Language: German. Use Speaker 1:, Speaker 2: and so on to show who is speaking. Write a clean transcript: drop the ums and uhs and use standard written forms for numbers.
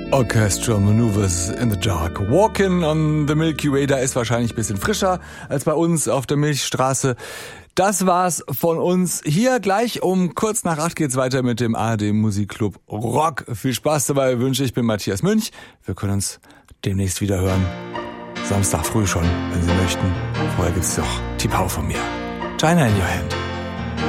Speaker 1: Orchestral Maneuvers in the Dark. Walking on the Milky Way, da ist wahrscheinlich ein bisschen frischer als bei uns auf der Milchstraße. Das war's von uns. Hier gleich um kurz nach 8 geht's weiter mit dem ARD Musikclub Rock. Viel Spaß dabei wünsche ich. Bin Matthias Münch. Wir können uns demnächst wieder hören. Samstag früh schon, wenn Sie möchten. Vorher gibt's doch die Power von mir. China in your hand.